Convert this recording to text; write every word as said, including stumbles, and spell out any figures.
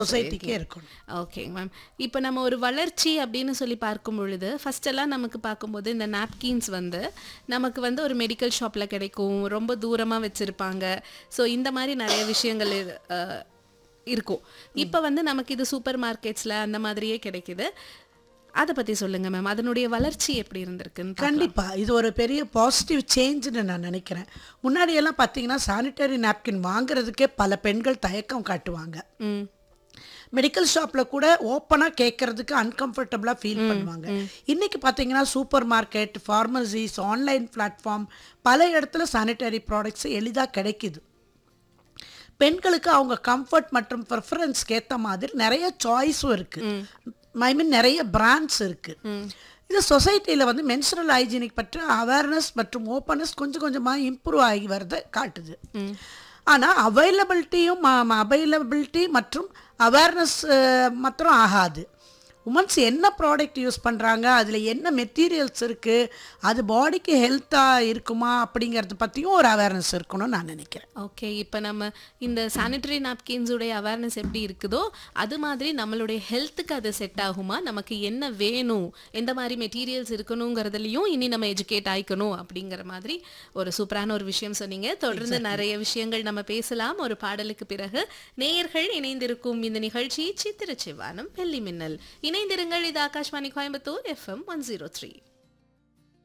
சொசைட்டிக்கே இருக்கணும். ஓகேங்க மேம். இப்போ நம்ம ஒரு வளர்ச்சி அப்படின்னு சொல்லி பார்க்கும் பொழுது ஃபர்ஸ்ட் எல்லாம் நமக்கு பார்க்கும்போது இந்த நாப்கின்ஸ் வந்து நமக்கு வந்து ஒரு மெடிக்கல் ஷாப்பில் கிடைக்கும், ரொம்ப தூரமாக வச்சுருப்பாங்க. ஸோ இந்த மாதிரி நிறைய விஷயங்கள் இரு- அஹ் இருக்கும். இப்போ வந்து நமக்கு இது சூப்பர் மார்க்கெட்ஸில் அந்த மாதிரியே கிடைக்குது. அதை பற்றி சொல்லுங்க மேம். அதனுடைய வளர்ச்சி எப்படி இருந்திருக்குன்னு பார்க்கலாம். கண்டிப்பா இது ஒரு பெரிய பாசிட்டிவ் சேஞ்சுன்னு நான் நினைக்கிறேன். முன்னாடி எல்லாம் பார்த்தீங்கன்னா சானிட்டரி நாப்கின் வாங்குறதுக்கே பல பெண்கள் தயக்கம் காட்டுவாங்க. ம் மெடிக்கல் ஷாப்பில் கூட ஓப்பனாக கேட்கறதுக்கு அன்கம்ஃபர்டபுளாக ஃபீல் பண்ணுவாங்க. இன்னைக்கு பார்த்தீங்கன்னா super market, pharmacies, online platform பல இடத்துல சானிட்டரி ப்ராடக்ட்ஸ் எளிதாக கிடைக்குது. பெண்களுக்கு அவங்க கம்ஃபர்ட் மற்றும் ப்ரிஃபரன்ஸ்க்கு ஏற்ற மாதிரி நிறைய சாய்ஸும் இருக்குது. ஐ மீன் நிறைய பிராண்ட்ஸ் இருக்குது. இது சொசைட்டியில் வந்து மென்சுரல் ஹைஜீனிக் பற்றி அவேர்னஸ் மற்றும் ஓப்பனஸ் கொஞ்சம் கொஞ்சமாக இம்ப்ரூவ் ஆகி வரதை காட்டுது. ஆனால் அவைலபிலிட்டியும் அவைலபிலிட்டி மற்றும் அவேர்னஸ் மாத்திரம் ஆகாது. உமன்ஸ் என்ன ப்ராடக்ட் யூஸ் பண்ணுறாங்க, அதில் என்ன மெட்டீரியல்ஸ் இருக்குது, அது பாடிக்கு ஹெல்த்தாக இருக்குமா அப்படிங்கிறத பற்றியும் ஒரு அவேர்னஸ் இருக்கணும்னு நான் நினைக்கிறேன். ஓகே. இப்போ நம்ம இந்த சானிட்டரி நாப்கின்ஸுடைய அவேர்னஸ் எப்படி இருக்குதோ அது மாதிரி நம்மளுடைய ஹெல்த்துக்கு அது செட் ஆகுமா, நமக்கு என்ன வேணும், எந்த மாதிரி மெட்டீரியல்ஸ் இருக்கணுங்கிறதுலையும் இனி நம்ம எஜுகேட் ஆயிக்கணும் அப்படிங்கிற மாதிரி ஒரு சூப்பரான ஒரு விஷயம் சொன்னீங்க. தொடர்ந்து நிறைய விஷயங்கள் நம்ம பேசலாம் ஒரு பாடலுக்கு பிறகு. நேயர்கள் இணைந்திருக்கும் இந்த நிகழ்ச்சி சித்திர சிவானம் வெள்ளி மின்னல். இணைந்திருங்கள். இது Akashvani Coimbatore FM one zero three.